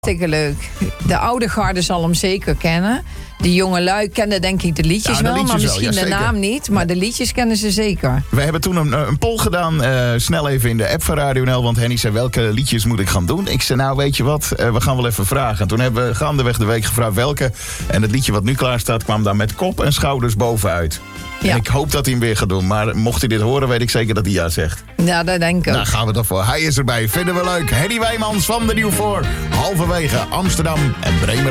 Hartstikke leuk. De oude garde zal hem zeker kennen. De jonge lui kennen denk ik de liedjes Ja, de wel, liedjes maar wel, misschien ja, de zeker. naam niet. Maar de liedjes kennen ze zeker. We hebben toen een poll gedaan, snel even in de app van Radio NL. Want Henny zei, welke liedjes moet ik gaan doen? Ik zei, nou weet je wat, we gaan wel even vragen. En toen hebben we gaandeweg de week gevraagd welke. En het liedje wat nu klaar staat kwam daar met kop en schouders bovenuit. Ja. En ik hoop dat hij hem weer gaat doen. Maar mocht hij dit horen, weet ik zeker dat hij ja zegt. Ja, dat denk ik. Daar gaan we toch voor. Hij is erbij. Vinden we leuk. Henny Wijmans van de Nieuwvoor. Halverwege Amsterdam en Bremen.